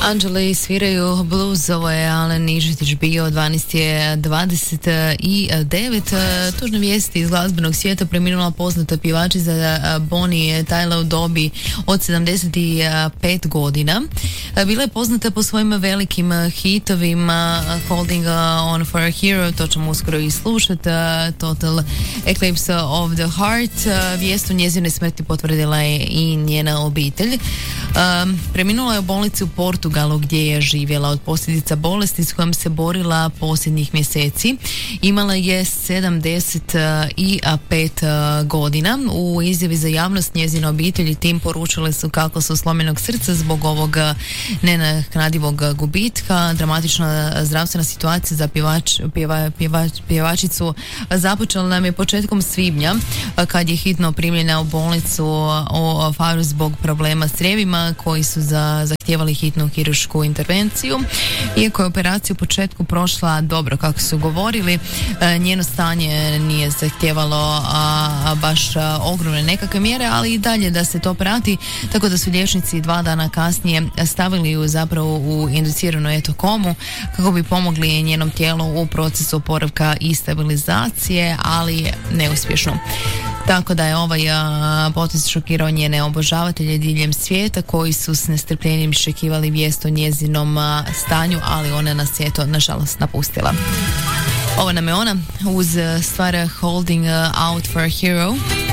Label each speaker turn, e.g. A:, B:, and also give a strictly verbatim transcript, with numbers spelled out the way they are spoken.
A: Anđeli sviraju blues, ovo je Alen Nižetić bio, dvanaest je dvadeset devet. Tužne vijesti iz glazbenog svijeta, preminula poznata pjevačica Bonnie Tyler u dobi od sedamdeset pet godina. Bila je poznata po svojim velikim hitovima, Holding on for a Hero, to ćemo uskoro i slušati, Total Eclipse of the Heart. Vijest o njezinoj smrti potvrdila je i njena obitelj. Um, preminula je u bolnici u Portugalu gdje je živjela od posljedica bolesti s kojom se borila posljednjih mjeseci. Imala je sedamdeset pet godina. U izjavi za javnost njezina obitelj i tim poručili su kako su slomljenog srca zbog ovog nenaknadivog gubitka. Dramatična zdravstvena situacija za pjevač, pjeva, pjevač, pjevačicu započela nam je početkom svibnja kad je hitno primljena u bolnicu o Faru zbog problema s crijevima koji su za, zahtijevali hitnu kiruršku intervenciju. Iako je operacija u početku prošla dobro kako su govorili, njeno stanje nije zahtijevalo a, a baš a, ogromne nekakve mjere, ali i dalje da se to prati, tako da su liječnici dva dana kasnije stavili ju zapravo u induciranu eto komu kako bi pomogli njenom tijelu u procesu oporavka i stabilizacije, ali neuspješno. Tako da je ovaj potez šokirao njene obožavatelje diljem svijeta koji su s nestrpljenjem iščekivali vijest o njezinom a, stanju, ali ona nas je to nažalost napustila. Ovo nam je ona uz stvar Holding Out for a Hero.